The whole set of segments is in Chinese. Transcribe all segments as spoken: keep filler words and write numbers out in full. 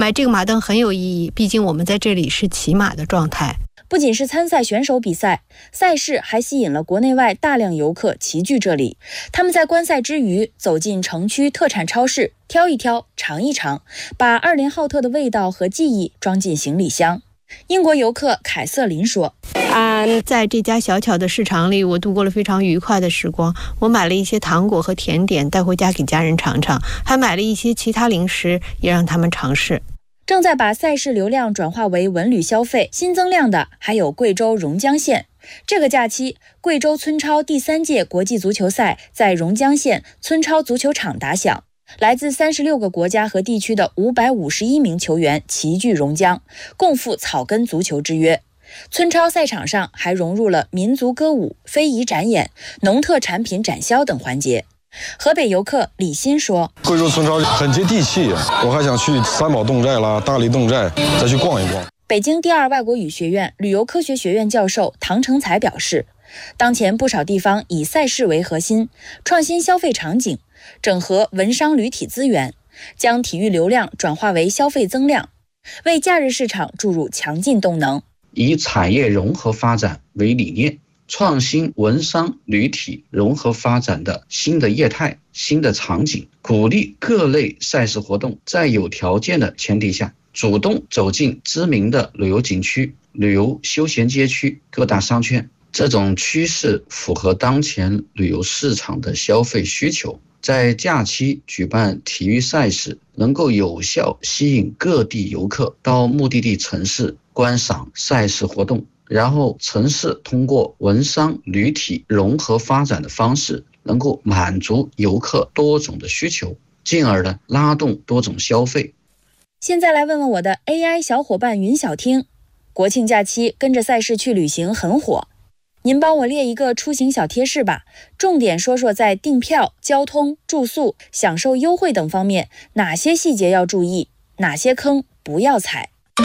哎，这个马灯很有意义，毕竟我们在这里是骑马的状态。 不仅是参赛选手比赛，赛事还吸引了国内外大量游客齐聚这里。他们在观赛之余，走进城区特产超市，挑一挑，尝一尝，把二连浩特的味道和记忆装进行李箱。英国游客凯瑟琳说：“ 啊，在这家小巧的市场里，我度过了非常愉快的时光。我买了一些糖果和甜点带回家给家人尝尝，还买了一些其他零食，也让他们尝试。” 正在把赛事流量转化为文旅消费，新增量的还有贵州榕江县。这个假期，贵州村超第三届国际足球赛在榕江县村超足球场打响。来自三十六个国家和地区的五百五十一名球员齐聚榕江，共赴草根足球之约。村超赛场上还融入了民族歌舞、非遗展演、农特产品展销等环节。河北游客李欣说：“ 贵州村超很接地气，我还想去三宝侗寨啦、大荔侗寨再去逛一逛。” 北京第二外国语学院旅游科学学院教授唐成才表示，当前不少地方以赛事为核心，创新消费场景，整合文商旅体资源，将体育流量转化为消费增量，为假日市场注入强劲动能。 以产业融合发展为理念，创新文商旅体融合发展的新的业态、新的场景，鼓励各类赛事活动在有条件的前提下，主动走进知名的旅游景区、旅游休闲街区、各大商圈。这种趋势符合当前旅游市场的消费需求。在假期举办体育赛事，能够有效吸引各地游客到目的地城市观赏赛事活动，然后城市通过文商旅体融合发展的方式，能够满足游客多种的需求，进而呢拉动多种消费。 现在来问问我的 A I 小伙伴云小听，国庆假期跟着赛事去旅行很火，您帮我列一个出行小贴士吧，重点说说在订票、交通、住宿、享受优惠等方面哪些细节要注意，哪些坑不要踩。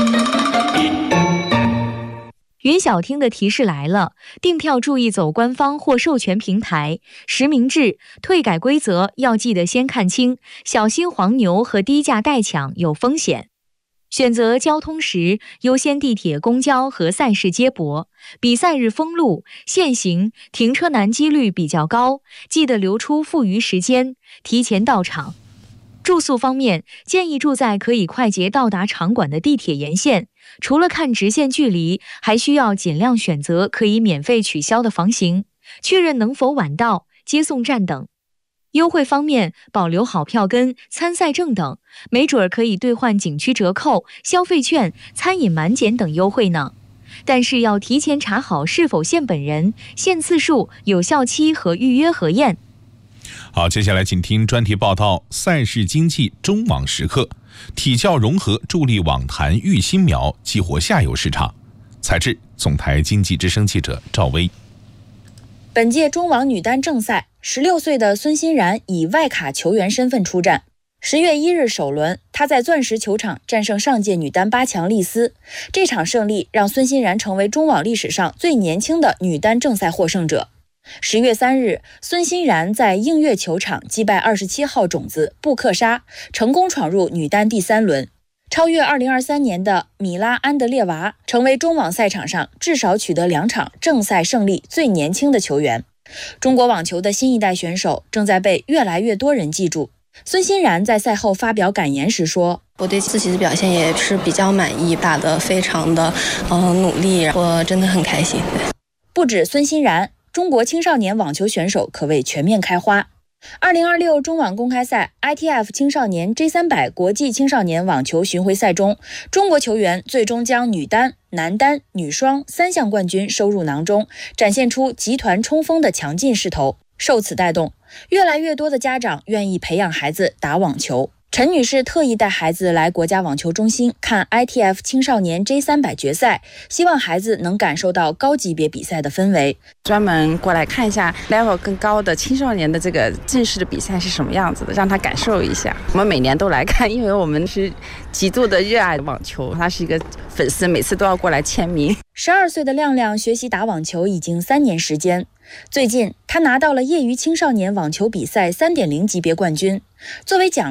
云小听的提示来了，订票注意走官方或授权平台，实名制，退改规则要记得先看清，小心黄牛和低价代抢有风险。选择交通时，优先地铁、公交和赛事接驳。比赛日封路、限行、停车难几率比较高，记得留出富余时间，提前到场。住宿方面，建议住在可以快捷到达场馆的地铁沿线，除了看直线距离，还需要尽量选择可以免费取消的房型，确认能否晚到、接送站等。优惠方面，保留好票根、参赛证等，没准儿可以兑换景区折扣、消费券、餐饮满减等优惠呢。但是要提前查好是否限本人、限次数、有效期和预约核验。 好，接下来请听专题报道：赛事经济中网时刻，体教融合助力网坛育新苗，激活下游市场。采制总台经济之声记者赵薇。 本届中网女单正赛，十六岁的孙欣然以外卡球员身份出战。十月一日首轮，她在钻石球场战胜上届女单八强丽丝。这场胜利让孙欣然成为中网历史上最年轻的女单正赛获胜者。十月三日，孙欣然在映月球场击败二十七号种子布克莎，成功闯入女单第三轮，超越二零二三年的米拉安德烈娃，成为中网赛场上至少取得两场正赛胜利最年轻的球员。中国网球的新一代选手正在被越来越多人记住。孙欣然在赛后发表感言时说：“ 我对自己的表现也是比较满意，打得非常的呃努力，我真的很开心。” 不止孙欣然，中国青少年网球选手可谓全面开花。二零二六中网公开赛 I T F 青少年 J 三百 国际青少年网球巡回赛中，中国球员最终将女单、男单、女双三项冠军收入囊中，展现出集团冲锋的强劲势头。受此带动，越来越多的家长愿意培养孩子打网球。陈女士特意带孩子来国家网球中心看 I T F 青少年 J 三百 决赛，希望孩子能感受到高级别比赛的氛围。 专门过来看一下 level 更高的青少年的这个正式的比赛是什么样子的，让他感受一下。我们每年都来看，因为我们是极度的热爱网球，他是一个粉丝，每次都要过来签名。 十二岁的亮亮学习打网球已经三年时间，最近他拿到了业余青少年网球比赛 三点零 级别冠军。作为奖励，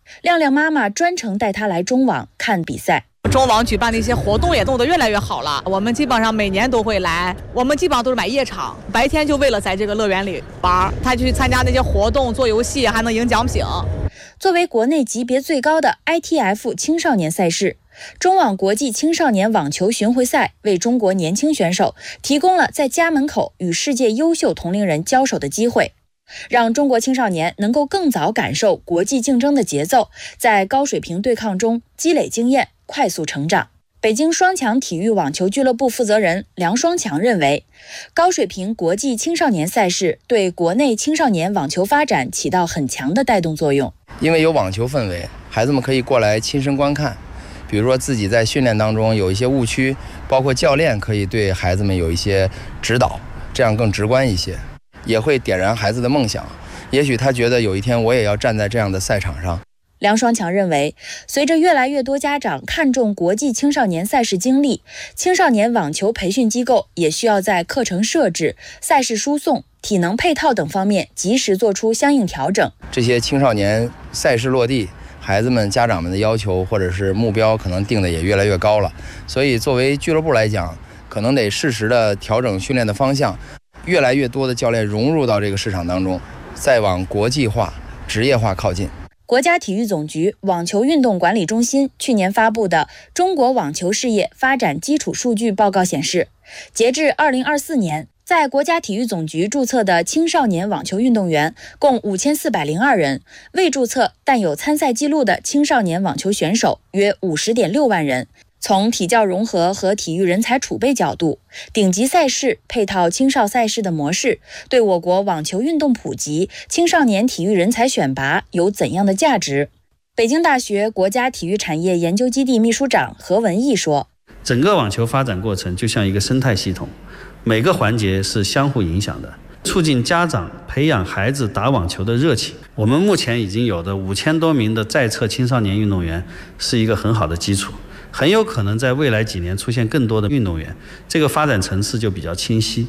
亮亮妈妈专程带她来中网看比赛。 中网举办的一些活动也弄得越来越好了，我们基本上每年都会来，我们基本上都是买夜场，白天就为了在这个乐园里玩，他去参加那些活动、做游戏，还能赢奖品。 作为国内级别最高的 I T F 青少年赛事，中网国际青少年网球巡回赛为中国年轻选手提供了在家门口与世界优秀同龄人交手的机会，让中国青少年能够更早感受国际竞争的节奏，在高水平对抗中积累经验，快速成长。北京双强体育网球俱乐部负责人梁双强认为，高水平国际青少年赛事对国内青少年网球发展起到很强的带动作用。 因为有网球氛围，孩子们可以过来亲身观看，比如说自己在训练当中有一些误区，包括教练可以对孩子们有一些指导，这样更直观一些，也会点燃孩子的梦想。也许他觉得有一天我也要站在这样的赛场上。 梁双强认为，随着越来越多家长看重国际青少年赛事经历，青少年网球培训机构也需要在课程设置、赛事输送、体能配套等方面及时做出相应调整。 这些青少年赛事落地，孩子们家长们的要求或者是目标可能定的也越来越高了，所以作为俱乐部来讲，可能得适时的调整训练的方向，越来越多的教练融入到这个市场当中，再往国际化、职业化靠近。 国家体育总局网球运动管理中心去年发布的《中国网球事业发展基础数据报告》显示，截至二零二四年，在国家体育总局注册的青少年网球运动员共五千四百零二人，未注册但有参赛记录的青少年网球选手约五十点六万人。从体教融合和体育人才储备角度，顶级赛事配套青少赛事的模式对我国网球运动普及、青少年体育人才选拔有怎样的价值？北京大学国家体育产业研究基地秘书长何文义说， 整个网球发展过程就像一个生态系统，每个环节是相互影响的，促进家长培养孩子打网球的热情。我们目前已经有的五千多名的在册青少年运动员是一个很好的基础，很有可能在未来几年出现更多的运动员，这个发展层次就比较清晰。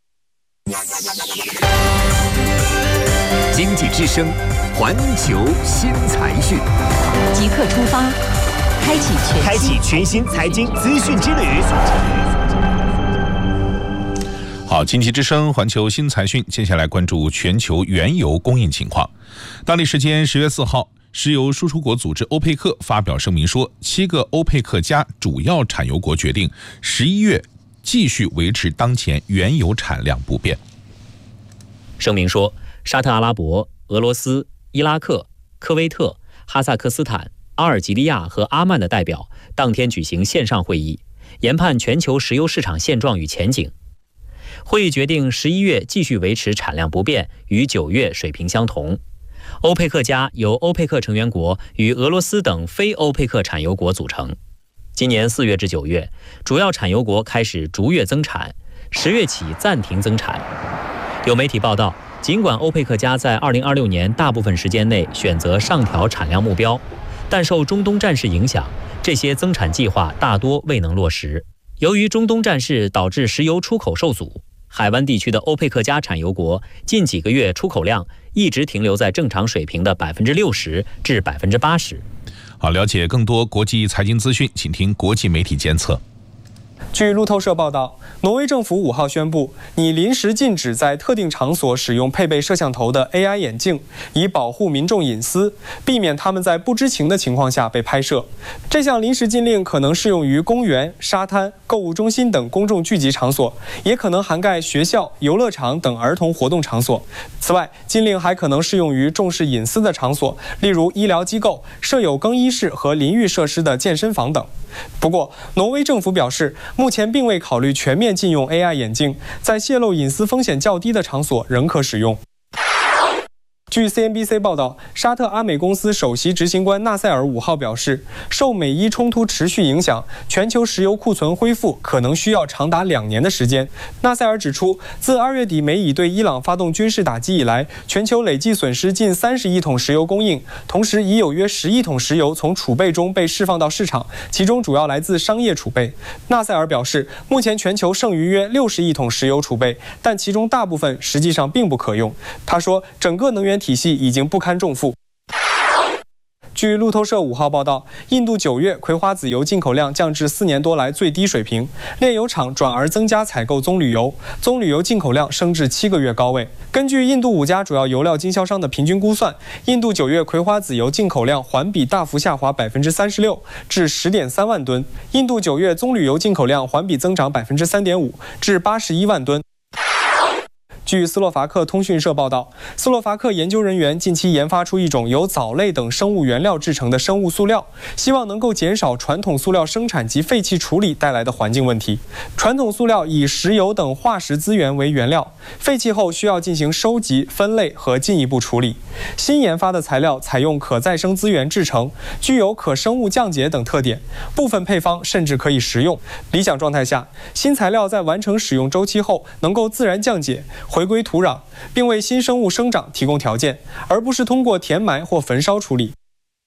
经济之声，环球新财讯， 即刻出发，开启全开启全新财经资讯之旅。 好，经济之声环球新财讯，接下来关注全球原油供应情况。当地时间十月四号，石油输出国组织欧佩克发表声明说，七个欧佩克加主要产油国决定十一月继续维持当前原油产量不变。 声明说，沙特阿拉伯、俄罗斯、伊拉克、科威特、哈萨克斯坦、阿尔及利亚和阿曼的代表当天举行线上会议，研判全球石油市场现状与前景。会议决定十一月继续维持产量不变，与九月水平相同。欧佩克加由欧佩克成员国与俄罗斯等非欧佩克产油国组成。今年四月至九月，主要产油国开始逐月增产，十月起暂停增产。有媒体报道，尽管欧佩克加在二零二六年大部分时间内选择上调产量目标，但受中东战事影响，这些增产计划大多未能落实。由于中东战事导致石油出口受阻，海湾地区的欧佩克加产油国近几个月出口量一直停留在正常水平的百分之六十至百分之八十。 好，了解更多国际财经资讯，请听国际媒体监测。 据路透社报道，挪威政府五号宣布，拟临时禁止在特定场所使用配备摄像头的 A I 眼镜，以保护民众隐私，避免他们在不知情的情况下被拍摄。这项临时禁令可能适用于公园、沙滩、购物中心等公众聚集场所，也可能涵盖学校、游乐场等儿童活动场所。此外，禁令还可能适用于重视隐私的场所，例如医疗机构、设有更衣室和淋浴设施的健身房等。不过，挪威政府表示，目前并未考虑全面禁用 A I 眼镜，在泄露隐私风险较低的场所仍可使用。据 C N B C 报道，沙特阿美公司首席执行官纳塞尔五号表示，受美伊冲突持续影响，全球石油库存恢复可能需要长达两年的时间。纳塞尔指出，自二月底美以对伊朗发动军事打击以来，全球累计损失近三十亿桶石油供应，同时已有约十亿桶石油从储备中被释放到市场，其中主要来自商业储备。纳塞尔表示，目前全球剩余约六十亿桶石油储备，但其中大部分实际上并不可用。他说，整个能源体系已经不堪重负。 据路透社五号报道，印度九月葵花籽油进口量降至四年多来最低水平，炼油厂转而增加采购棕榈油，棕榈油进口量升至七个月高位。根据印度五家主要油料经销商的平均估算，印度九月葵花籽油进口量环比大幅下滑百分之三十六，至十点三万吨；印度九月棕榈油进口量环比增长百分之三点五，至八十一万吨。据斯洛伐克通讯社报道，斯洛伐克研究人员近期研发出一种由藻类等生物原料制成的生物塑料，希望能够减少传统塑料生产及废弃处理带来的环境问题。传统塑料以石油等化石资源为原料，废弃后需要进行收集、分类和进一步处理。新研发的材料采用可再生资源制成，具有可生物降解等特点，部分配方甚至可以食用。理想状态下，新材料在完成使用周期后能够自然降解，回归土壤，并为新生物生长提供条件，而不是通过填埋或焚烧处理。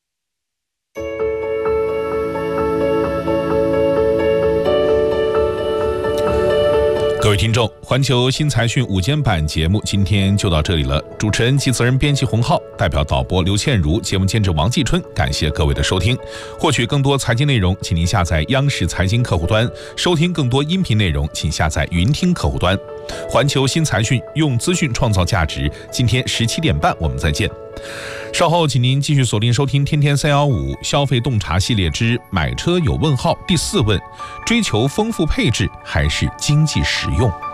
各位听众，环球新财讯午间版节目今天就到这里了。主持人及责任编辑洪浩，代表导播刘倩茹，节目监制王继春，感谢各位的收听。获取更多财经内容，请您下载央视财经客户端；收听更多音频内容，请下载云听客户端。环球新财讯，用资讯创造价值。今天十七点半，我们再见。稍后，请您继续锁定收听《天天三幺五消费洞察系列之买车有问号》第四问：追求丰富配置还是经济实用？